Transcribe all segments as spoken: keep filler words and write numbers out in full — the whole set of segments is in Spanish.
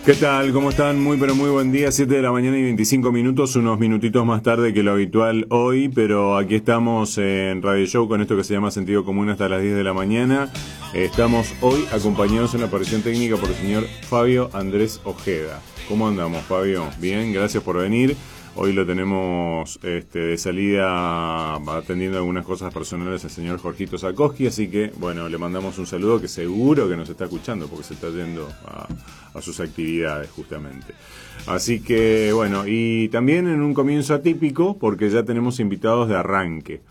¿Qué tal? ¿Cómo están? Muy pero muy buen día, siete de la mañana y veinticinco minutos, unos minutitos más tarde que lo habitual hoy, pero aquí estamos en Radio Show con esto que se llama Sentido Común hasta las diez de la mañana. Estamos hoy acompañados en la aparición técnica por el señor Fabio Andrés Ojeda. ¿Cómo andamos, Fabio? Bien, gracias por venir. Hoy lo tenemos este, de salida atendiendo algunas cosas personales al señor Jorgito Sakoski, así que, bueno, le mandamos un saludo que seguro que nos está escuchando porque se está yendo a, a sus actividades justamente. Así que, bueno, y también en un comienzo atípico porque ya tenemos invitados de arranque.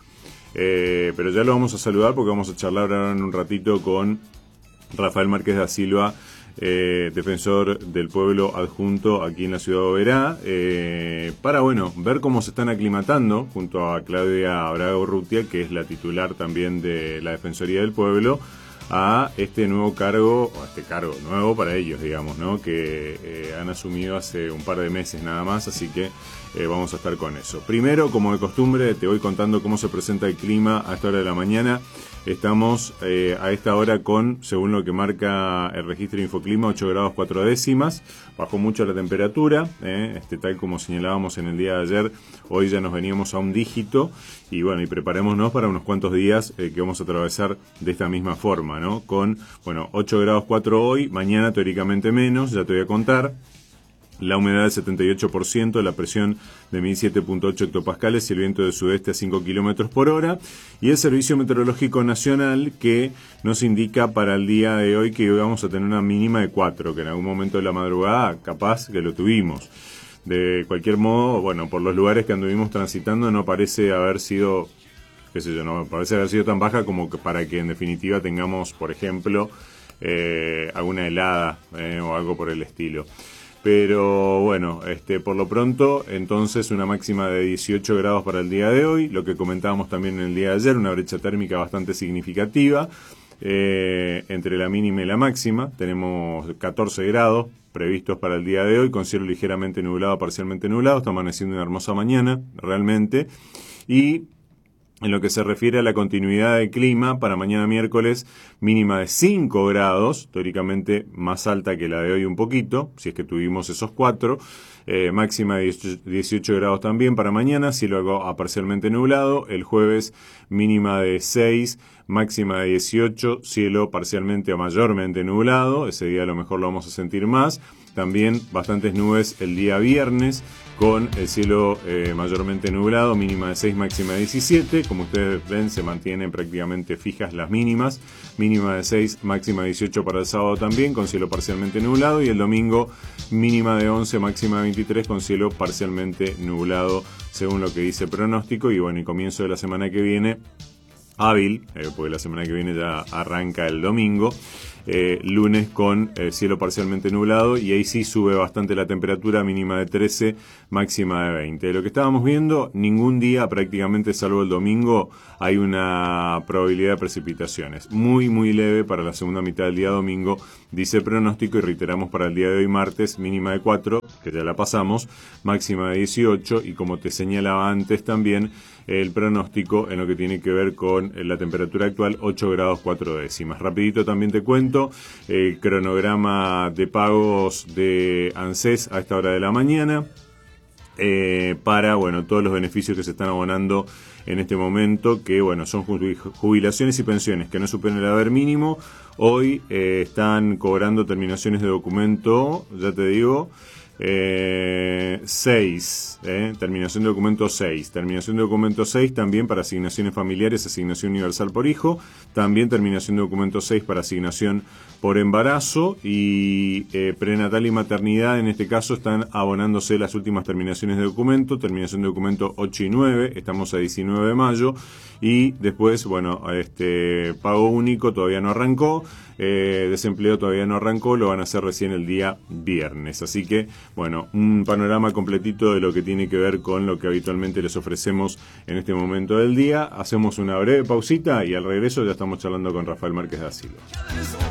Eh, pero ya lo vamos a saludar porque vamos a charlar ahora en un ratito con Rafael Márquez da Silva, Eh, defensor del pueblo adjunto aquí en la ciudad de Oberá, eh, para bueno ver cómo se están aclimatando junto a Claudia Braga Urrutia, que es la titular también de la Defensoría del Pueblo, a este nuevo cargo, o este cargo nuevo para ellos, digamos, ¿no? Que eh, han asumido hace un par de meses nada más, así que eh, vamos a estar con eso. Primero, como de costumbre, te voy contando cómo se presenta el clima a esta hora de la mañana. Estamos eh, a esta hora con, según lo que marca el registro Infoclima, ocho grados cuatro décimas. Bajó mucho la temperatura, eh, este, tal como señalábamos en el día de ayer. Hoy ya nos veníamos a un dígito y bueno, y preparémonos para unos cuantos días eh, que vamos a atravesar de esta misma forma, ¿no? Con, bueno, ocho grados cuatro hoy, mañana teóricamente menos, ya te voy a contar. La humedad del setenta y ocho por ciento, la presión de mil siete punto ocho hectopascales y el viento del sudeste a cinco kilómetros por hora. Y el Servicio Meteorológico Nacional que nos indica para el día de hoy que hoy vamos a tener una mínima de cuatro, que en algún momento de la madrugada capaz que lo tuvimos. De cualquier modo, bueno, por los lugares que anduvimos transitando no parece haber sido, qué sé yo, no parece haber sido tan baja como que para que en definitiva tengamos, por ejemplo, eh, alguna helada eh, o algo por el estilo. Pero bueno, este, por lo pronto, entonces una máxima de dieciocho grados para el día de hoy, lo que comentábamos también en el día de ayer, una brecha térmica bastante significativa eh, entre la mínima y la máxima. Tenemos catorce grados previstos para el día de hoy, con cielo ligeramente nublado, parcialmente nublado. Está amaneciendo una hermosa mañana, realmente. Y en lo que se refiere a la continuidad del clima, para mañana miércoles, mínima de cinco grados, teóricamente más alta que la de hoy un poquito, si es que tuvimos esos cuatro, eh, máxima de dieciocho grados también para mañana, cielo a parcialmente nublado, el jueves mínima de seis, máxima de dieciocho, cielo parcialmente o mayormente nublado, ese día a lo mejor lo vamos a sentir más. También bastantes nubes el día viernes, con el cielo eh, mayormente nublado, mínima de seis, máxima de diecisiete. Como ustedes ven, se mantienen prácticamente fijas las mínimas. Mínima de seis, máxima de dieciocho para el sábado también, con cielo parcialmente nublado. Y el domingo, mínima de once, máxima de veintitrés, con cielo parcialmente nublado, según lo que dice el pronóstico. Y bueno, y comienzo de la semana que viene, hábil, eh, porque la semana que viene ya arranca el domingo. Eh, lunes con eh, cielo parcialmente nublado y ahí sí sube bastante la temperatura, mínima de trece, máxima de veinte. De lo que estábamos viendo, ningún día prácticamente salvo el domingo hay una probabilidad de precipitaciones. Muy muy leve para la segunda mitad del día domingo, dice el pronóstico, y reiteramos para el día de hoy martes, mínima de cuatro, que ya la pasamos, máxima de dieciocho, y como te señalaba antes también el pronóstico en lo que tiene que ver con la temperatura actual, ocho grados cuatro décimas. Rapidito también te cuento el cronograma de pagos de ANSES a esta hora de la mañana, eh, para bueno todos los beneficios que se están abonando en este momento, que bueno son jubilaciones y pensiones que no superen el haber mínimo. Hoy eh, están cobrando terminaciones de documento, ya te digo, Eh, seis, eh, terminación de documento seis, terminación de documento seis también para asignaciones familiares, asignación universal por hijo, también terminación de documento seis para asignación por embarazo y eh, prenatal y maternidad. En este caso están abonándose las últimas terminaciones de documento, terminación de documento ocho y nueve, estamos a diecinueve de mayo, y después, bueno, este pago único todavía no arrancó, eh, desempleo todavía no arrancó, lo van a hacer recién el día viernes, así que bueno, un panorama completito de lo que tiene que ver con lo que habitualmente les ofrecemos en este momento del día. Hacemos una breve pausita y al regreso ya estamos charlando con Rafael Márquez da Silva.